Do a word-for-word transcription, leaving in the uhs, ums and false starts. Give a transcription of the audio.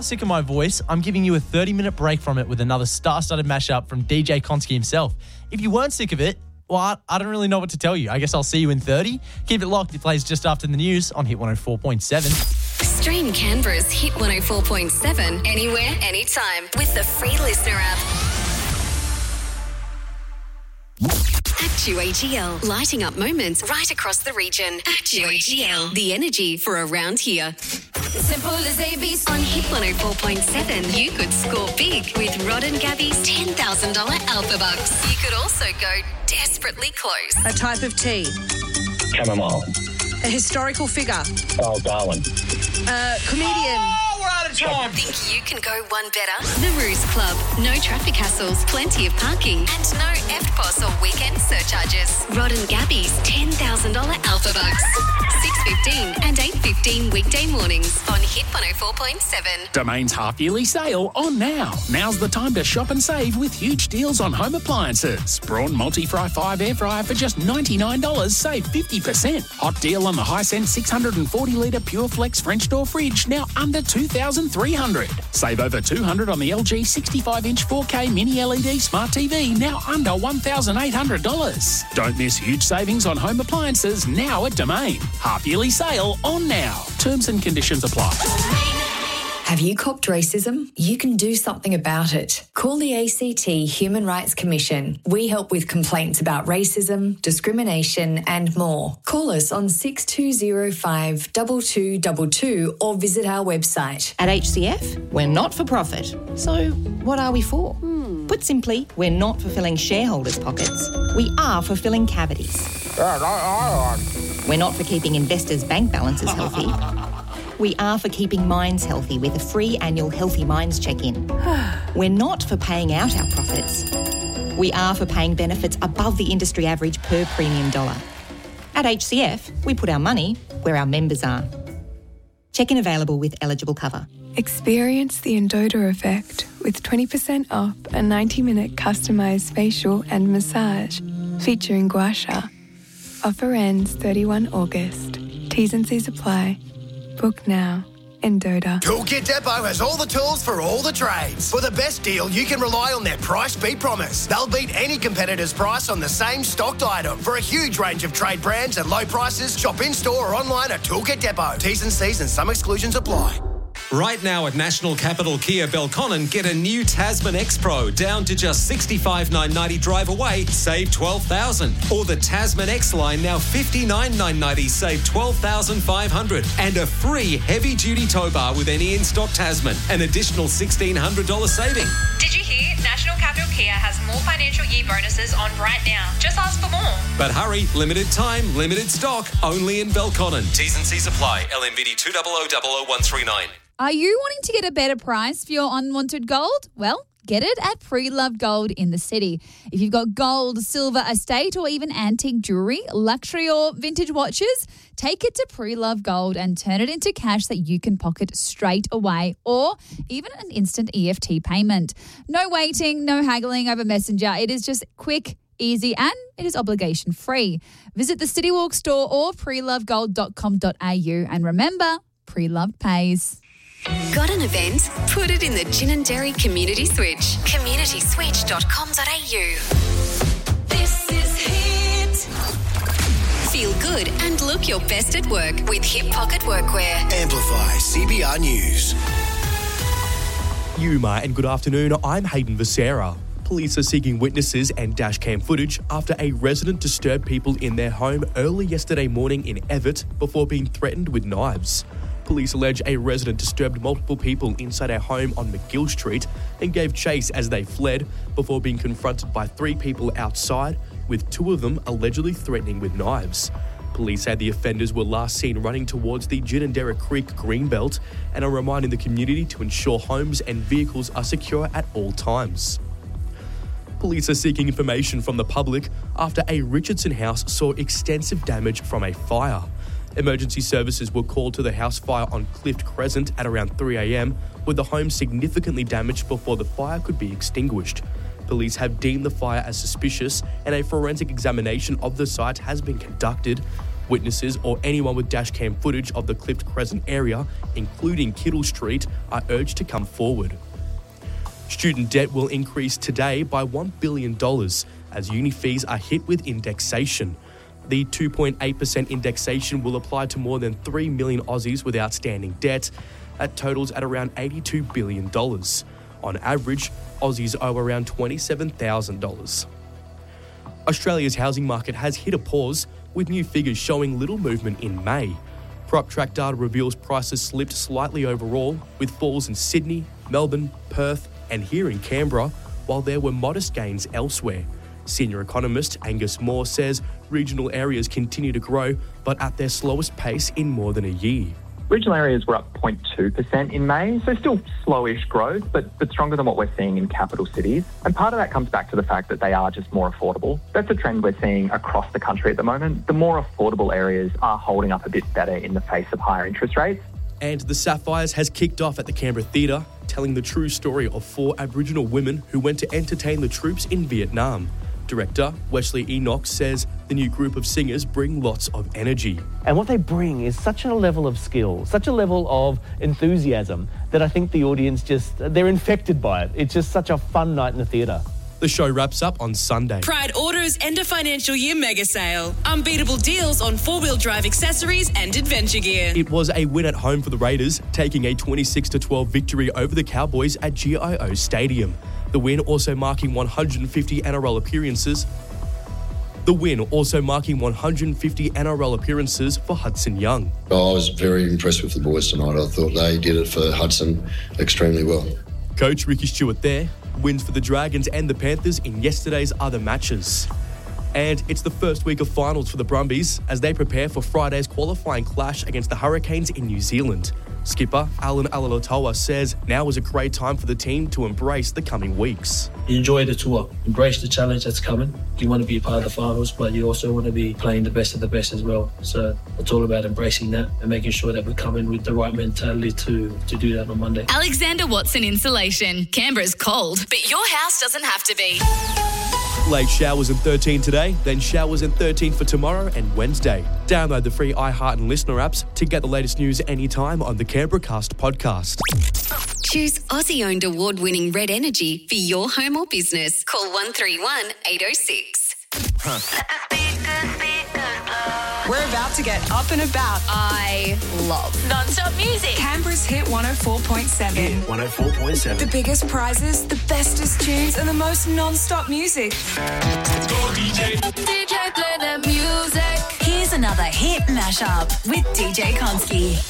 Sick of my voice, I'm giving you a thirty-minute break from it with another star-studded mashup from D J Konski himself. If you weren't sick of it, well, I, I don't really know what to tell you. I guess I'll see you in thirty. Keep it locked. It plays just after the news on Hit one oh four point seven. Stream Canberra's Hit one oh four point seven anywhere, anytime with the free Listener app. Actu A G L, lighting up moments right across the region. Actu A G L, the energy for around here. Simple as A B C. On Hit one oh four point seven, you could score big with Rod and Gabby's ten thousand dollars Alpha Bucks. You could also go desperately close. A type of tea. Chamomile. A historical figure. Oh, Darwin. A comedian. Oh, we're out of time. Think you can go one better? The Ruse Club. No traffic hassles, plenty of parking, and no E F T P O S or weekend surcharges. Rod and Gabby's ten thousand dollars Alpha Bucks. six fifteen and eight fifteen weekday mornings on Hit one oh four point seven. Domain's half-yearly sale on now. Now's the time to shop and save with huge deals on home appliances. Braun Multi-Fry five air fryer for just ninety-nine dollars, save fifty percent. Hot deal on the Hisense six hundred forty litre Pure Flex French door fridge, now under two thousand three hundred dollars. Save over two hundred dollars on the L G sixty-five inch four K Mini L E D Smart T V, now under one thousand eight hundred dollars. Don't miss huge savings on home appliances now at Domain. Half-yearly sale on now. Terms and conditions apply. Have you copped racism? You can do something about it. Call the A C T Human Rights Commission. We help with complaints about racism, discrimination and more. Call us on six two zero five two two two two or visit our website. At H C F, we're not for profit. So what are we for? Hmm. Put simply, we're not for filling shareholders' pockets. We are for filling cavities. We're not for keeping investors' bank balances healthy. We are for keeping minds healthy with a free annual Healthy Minds check-in. We're not for paying out our profits. We are for paying benefits above the industry average per premium dollar. At H C F, we put our money where our members are. Check-in available with eligible cover. Experience the Endota effect with twenty percent off a ninety-minute customised facial and massage featuring Gua Sha. Offer ends thirty-first of August. T's and C's apply. Book now. Endota. Toolkit Depot has all the tools for all the trades. For the best deal, you can rely on their price beat promise. They'll beat any competitor's price on the same stocked item. For a huge range of trade brands and low prices, shop in-store or online at Toolkit Depot. T's and C's and some exclusions apply. Right now at National Capital Kia Belconnen, get a new Tasman X-Pro down to just sixty-five thousand nine hundred ninety drive away, save twelve thousand dollars. Or the Tasman X-Line now fifty-nine thousand nine hundred ninety, save twelve thousand five hundred dollars. And a free heavy-duty tow bar with any in-stock Tasman, an additional sixteen hundred dollars saving. Did you hear? National Capital Kia has more financial year bonuses on right now. Just ask for more. But hurry, limited time, limited stock, only in Belconnen. T's and C's apply. L M V D two zero zero zero zero one three nine. Are you wanting to get a better price for your unwanted gold? Well, get it at Pre-Loved Gold in the city. If you've got gold, silver, estate or even antique jewellery, luxury or vintage watches, take it to Pre-Loved Gold and turn it into cash that you can pocket straight away or even an instant E F T payment. No waiting, no haggling over Messenger. It is just quick, easy and it is obligation free. Visit the City Walk store or pre loved gold dot com dot a u and remember, pre-loved pays. Got an event? Put it in the Gin and Dairy Community Switch. community switch dot com dot a u. This is Hit. Feel good and look your best at work with Hip Pocket Workwear. Amplify C B R News. Yuma and good afternoon. I'm Hayden Visera. Police are seeking witnesses and dashcam footage after a resident disturbed people in their home early yesterday morning in Everett before being threatened with knives. Police allege a resident disturbed multiple people inside a home on McGill Street and gave chase as they fled before being confronted by three people outside, with two of them allegedly threatening with knives. Police say the offenders were last seen running towards the Ginninderra Creek Greenbelt and are reminding the community to ensure homes and vehicles are secure at all times. Police are seeking information from the public after a Richardson house saw extensive damage from a fire. Emergency services were called to the house fire on Clift Crescent at around three a.m, with the home significantly damaged before the fire could be extinguished. Police have deemed the fire as suspicious and a forensic examination of the site has been conducted. Witnesses or anyone with dashcam footage of the clipped Crescent area, including Kittle Street, are urged to come forward. Student debt will increase today by one billion dollars as uni fees are hit with indexation. The two point eight percent indexation will apply to more than three million Aussies with outstanding debt. That totals at around eighty-two billion dollars. On average, Aussies owe around twenty-seven thousand dollars. Australia's housing market has hit a pause, with new figures showing little movement in May. PropTrack data reveals prices slipped slightly overall, with falls in Sydney, Melbourne, Perth, and here in Canberra, while there were modest gains elsewhere. Senior economist Angus Moore says regional areas continue to grow, but at their slowest pace in more than a year. Regional areas were up zero point two percent in May, so still slowish growth, but, but stronger than what we're seeing in capital cities. And part of that comes back to the fact that they are just more affordable. That's a trend we're seeing across the country at the moment. The more affordable areas are holding up a bit better in the face of higher interest rates. And the Sapphires has kicked off at the Canberra Theatre, telling the true story of four Aboriginal women who went to entertain the troops in Vietnam. Director Wesley Enoch says the new group of singers bring lots of energy. And what they bring is such a level of skill, such a level of enthusiasm that I think the audience just, they're infected by it. It's just such a fun night in the theatre. The show wraps up on Sunday. Pride Auto's end of financial year mega sale. Unbeatable deals on four-wheel drive accessories and adventure gear. It was a win at home for the Raiders, taking a twenty-six to twelve victory over the Cowboys at G I O Stadium. The win also marking one hundred fifty N R L appearances. The win also marking one hundred fifty N R L appearances for Hudson Young. Oh, I was very impressed with the boys tonight. I thought they did it for Hudson extremely well. Coach Ricky Stewart there. Wins for the Dragons and the Panthers in yesterday's other matches. And it's the first week of finals for the Brumbies as they prepare for Friday's qualifying clash against the Hurricanes in New Zealand. Skipper Alan Alalotoa says now is a great time for the team to embrace the coming weeks. Enjoy the tour, embrace the challenge that's coming. You want to be a part of the finals, but you also want to be playing the best of the best as well. So it's all about embracing that and making sure that we come in with the right mentality to, to do that on Monday. Alexander Watson Insulation. Canberra's cold, but your house doesn't have to be. Late showers in thirteen today, then showers in thirteen for tomorrow and Wednesday. Download the free iHeart and Listener apps to get the latest news anytime on the Canberra Cast podcast. Choose Aussie-owned award-winning Red Energy for your home or business. Call one three one, eight oh six. We're about to get up and about. I love non-stop music. Canberra's hit one oh four point seven. one oh four point seven. The biggest prizes, the bestest tunes, and the most non-stop music. Go D J. D J, play that music. Here's another hit mashup with D J Konski.